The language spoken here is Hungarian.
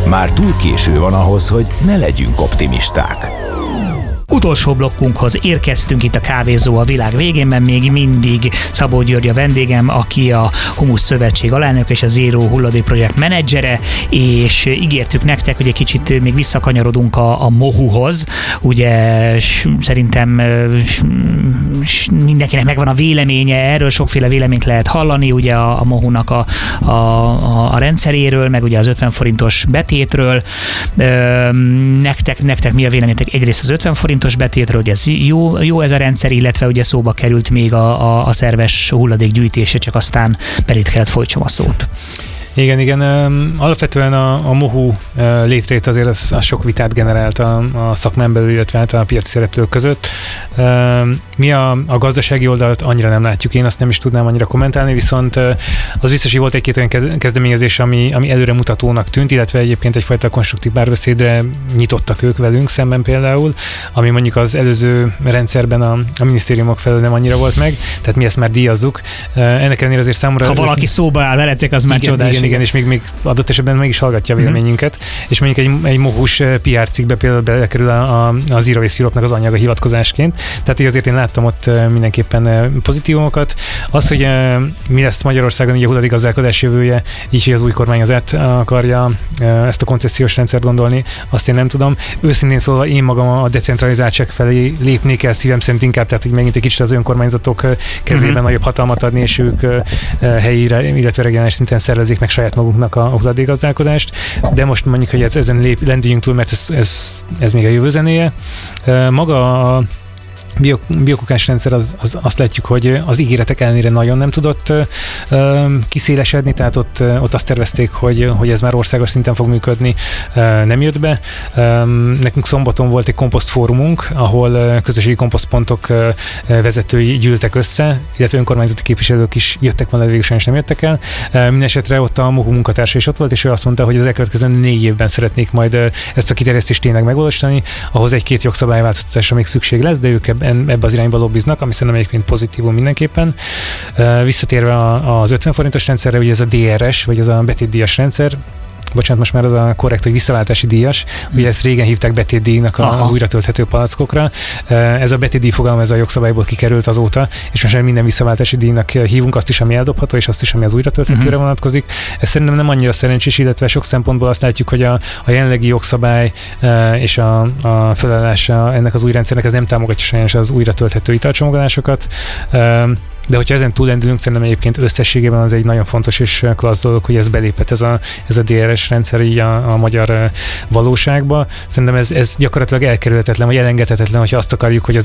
Már túl késő van ahhoz, hogy ne legyünk optimisták. Utolsó blokkunkhoz érkeztünk itt a Kávézó a világ végén, még mindig Szabó György a vendégem, aki a Humusz Szövetség alelnök és a Zero hulladék projekt menedzsere, és ígértük nektek, hogy egy kicsit még visszakanyarodunk a Mohuhoz. Ugye szerintem mindenkinek megvan a véleménye, erről sokféle véleményt lehet hallani, ugye a Mohunak a rendszeréről, meg ugye az 50 forintos betétről. Nektek mi a véleményetek? Egyrészt az 50 forintos betétről, hogy ez jó ez a rendszer, illetve ugye szóba került még a szerves hulladékgyűjtése, csak aztán belét kellett folytsam a szót. Igen. Alapvetően a Mohu létrejött azért az sok vitát generált a szakmán belül, illetve a piaci szereplők között. Mi a gazdasági oldalt annyira nem látjuk, én azt nem is tudnám annyira kommentálni, viszont az biztos, hogy volt egy-két olyan kezdeményezés, ami előremutatónak tűnt, illetve egyébként egyfajta konstruktív párbeszédre nyitottak ők velünk szemben például, ami mondjuk az előző rendszerben a minisztériumok felől nem annyira volt meg, tehát mi ezt már díjazzuk. Ennek ellenére azért számomra... Ha valaki szóba áll veletek, az már csodás. Igen, és még adott esetben meg is hallgatja a véleményünket, és mondjuk egy Mohus PR cikkbe például belekerül a Zero Waste Europe-nak az anyaga hivatkozásként, tehát így azért én láttam ott mindenképpen pozitívumokat. Az, hogy mi lesz Magyarországon így a hulladékgazdálkodás jövője, így, hogy az új kormány az akarja ezt a koncesziós rendszert gondolni, azt én nem tudom. Őszintén szólva én magam a decentralizáltság felé lépnék el szívem szerint inkább, tehát hogy megint egy kicsit az önkormányzatok kezében nagyobb hatalmat adni, és ők helyi, illetve regionális szinten szervezik meg saját magunknak a hulladékgazdálkodást, de most mondjuk, hogy ezen lendüljünk túl, mert ez még a jövő zenéje. Maga a biokukás rendszer azt látjuk, hogy az ígéretek ellenére nagyon nem tudott kiszélesedni, tehát ott azt tervezték, hogy ez már országos szinten fog működni, nem jött be. Nekünk szombaton volt egy komposztfórumunk, ahol közösségi komposztpontok vezetői gyűltek össze, illetve önkormányzati képviselők is jöttek volna, végül sajnos nem jöttek el. Mindenesetre ott a Mohu munkatársa is ott volt, és ő azt mondta, hogy az elkövetkező 4 évben szeretnék majd ezt a kiterjesztést tényleg megvalósítani, ahhoz 1-2 jogszabályváltoztatásra még szükség lesz, de ők ebbe az irányba lobbiznak, ami szerintem egyébként pozitívum mindenképpen. Visszatérve az 50 forintos rendszerre, ugye ez a DRS, vagy ez a betétdíjas rendszer, bocsánat, most már az a korrekt, hogy visszaváltási díjas. Ugye ezt régen hívták betétdíjnak az újra tölthető palackokra. Ez a betétdíj fogalom, ez a jogszabályból kikerült azóta, és most már minden visszaváltási díjnak hívunk, azt is, ami eldobható, és azt is, ami az újra tölthetőre vonatkozik. Ez szerintem nem annyira szerencsés, illetve sok szempontból azt látjuk, hogy a jelenlegi jogszabály és a felállása ennek az új rendszernek ez nem támogatja sajnos az újra tölthető italcsomagolásokat. De hogyha ezen túlendülünk, szerintem egyébként összességében az egy nagyon fontos és klassz dolog, hogy ez belépett ez a DRS rendszer így a magyar valóságba. Szerintem ez gyakorlatilag elkerülhetetlen, vagy elengedhetetlen, hogyha azt akarjuk, hogy az